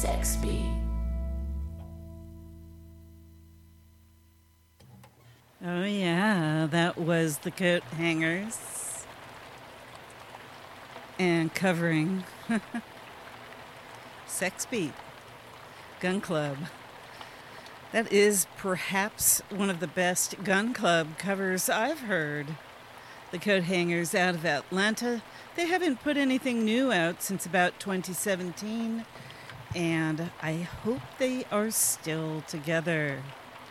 Sex Beat. Oh yeah, that was the Coat Hangers. And covering Sex Beat, Gun Club. That is perhaps one of the best Gun Club covers I've heard. The Coat Hangers out of Atlanta. They haven't put anything new out since about 2017, and I hope they are still together.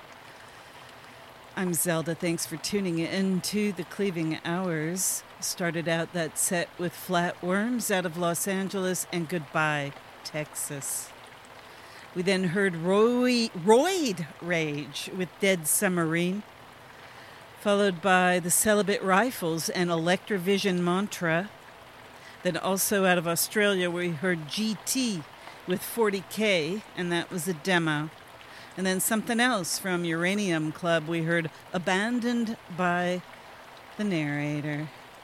I'm Zelda. Thanks for tuning in to the Cleaving Hours. Started out that set with Flatworms out of Los Angeles and Goodbye, Texas. We then heard Roid Rage with Dead Submarine, followed by the Celibate Rifles and Electrovision Mantra. Then also out of Australia we heard GT with 40K, and that was a demo. And then something else from Uranium Club. We heard Abandoned by the Narrator.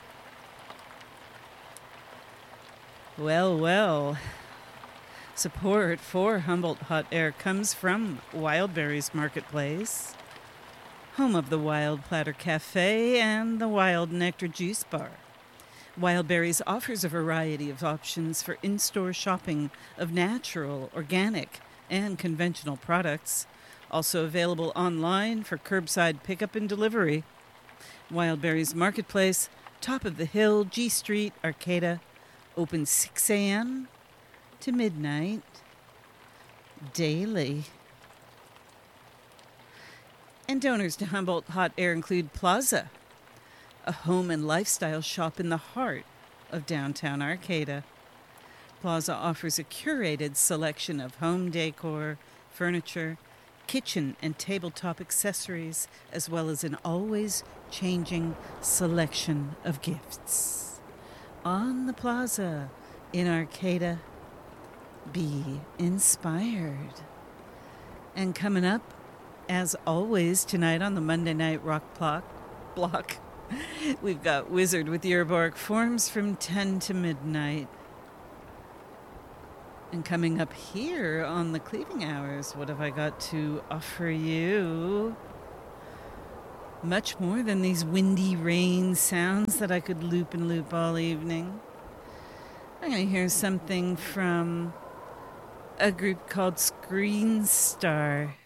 Well. Support for Humboldt Hot Air comes from Wildberries Marketplace, home of the Wild Platter Cafe and the Wild Nectar Juice Bar. Wildberries offers a variety of options for in-store shopping of natural, organic, and conventional products, also available online for curbside pickup and delivery. Wildberries Marketplace, top of the hill, G Street, Arcata, open 6 a.m. to midnight, daily. And donors to Humboldt Hot Air include Plaza, a home and lifestyle shop in the heart of downtown Arcata. Plaza offers a curated selection of home decor, furniture, kitchen and tabletop accessories, as well as an always-changing selection of gifts. On the Plaza in Arcata, be inspired. And coming up, as always, tonight on the Monday Night Rock Block, we've got Wizard with Yerborg Forms from 10 to midnight. And coming up here on the Cleaving Hours, what have I got to offer you? Much more than these windy rain sounds that I could loop and loop all evening. I'm going to hear something from a group called Screen Star.